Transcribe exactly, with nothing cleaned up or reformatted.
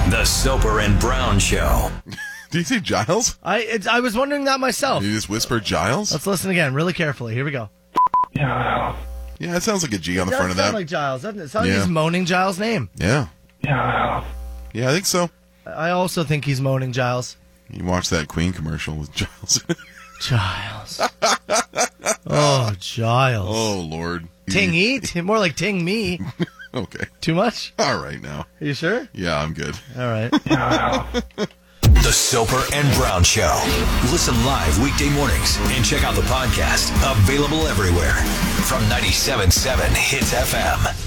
The Soper and Brown Show. Do you say Giles? I it, I was wondering that myself. You just whisper Giles? Let's listen again, really carefully. Here we go. Yeah, it sounds like a G on It the does front of sound that. like Giles, doesn't it? It sounds Yeah. like he's moaning Giles' name. Yeah. Yeah, I think so. I also think he's moaning Giles. You watch that Queen commercial with Giles. Giles. Oh, Giles. Oh, Lord. Ting eat? More like ting me. Okay. Too much? All right, now. Are you sure? Yeah, I'm good. All right. The Soper and Brown Show. Listen live weekday mornings and check out the podcast. Available everywhere. From ninety-seven point seven Hits F M.